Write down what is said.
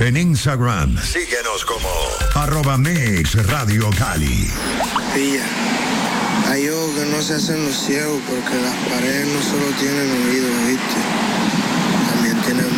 En Instagram, síguenos como @MixRadioCali. Pilla, hay ojos que no se hacen los ciegos porque las paredes no solo tienen oídos, ¿viste? También tienen